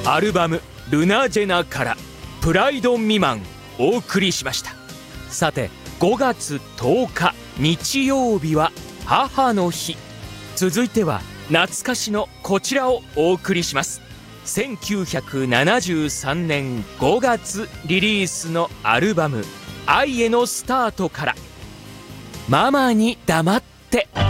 アルバム「ルナジェナ」から「プライド未満」お送りしました。さて5月10日日曜日は母の日。続いては懐かしのこちらをお送りします。1973年5月リリースのアルバム「愛へのスタート」から「ママに黙って」。